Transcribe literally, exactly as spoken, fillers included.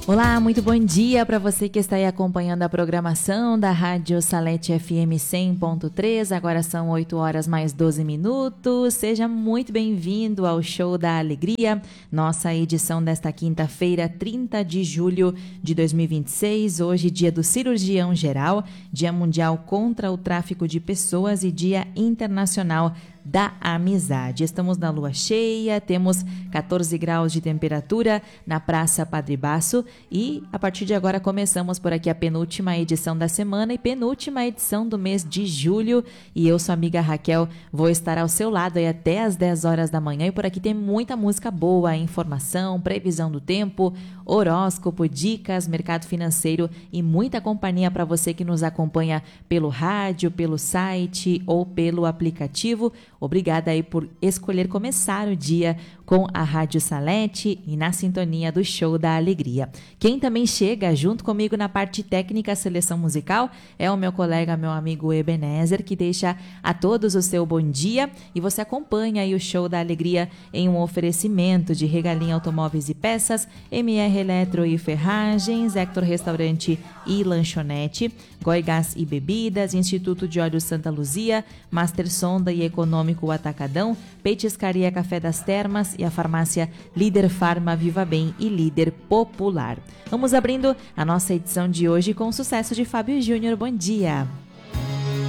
Olá, muito bom dia para você que está aí acompanhando a programação da Rádio Salete F M cem ponto três. Agora são oito horas mais doze minutos. Seja muito bem-vindo ao Show da Alegria, nossa edição desta quinta-feira, trinta de julho de dois mil e vinte e seis. Hoje, dia do cirurgião geral, dia mundial contra o tráfico de pessoas e dia internacional da amizade. Estamos na lua cheia, temos quatorze graus de temperatura na Praça Padre Basso e a partir de agora começamos por aqui a penúltima edição da semana e penúltima edição do mês de julho, e eu, sua amiga Raquel, vou estar ao seu lado aí até às dez horas da manhã, e por aqui tem muita música boa, informação, previsão do tempo, horóscopo, dicas, mercado financeiro e muita companhia para você que nos acompanha pelo rádio, pelo site ou pelo aplicativo. Obrigada aí por escolher começar o dia com a Rádio Salete e na sintonia do Show da Alegria. Quem também chega junto comigo na parte técnica, seleção musical, é o meu colega, meu amigo Ebenezer, que deixa a todos o seu bom dia, e você acompanha aí o Show da Alegria em um oferecimento de Regalinha Automóveis e Peças, M R Eletro e Ferragens, Hector Restaurante e Lanchonete, Goi Gás e Bebidas, Instituto de Óleos Santa Luzia, Master Sonda e Econômico Atacadão, Petiscaria Café das Termas e a farmácia Líder Farma Viva Bem e Líder Popular. Vamos abrindo a nossa edição de hoje com o sucesso de Fábio Júnior. Bom dia!